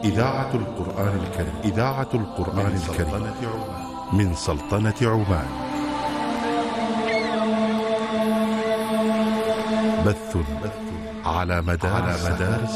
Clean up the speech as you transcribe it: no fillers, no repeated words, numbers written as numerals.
إذاعة القرآن الكريم. إذاعة القرآن الكريم من سلطنة عمان. بث على مدار